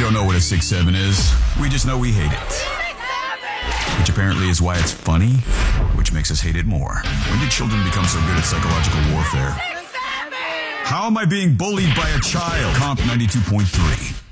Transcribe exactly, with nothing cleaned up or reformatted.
don't know what a six seven is. We just know we hate it. Which apparently is why it's funny, which makes us hate it more. When did children become so good at psychological warfare? How am I being bullied by a child? Comp ninety-two point three.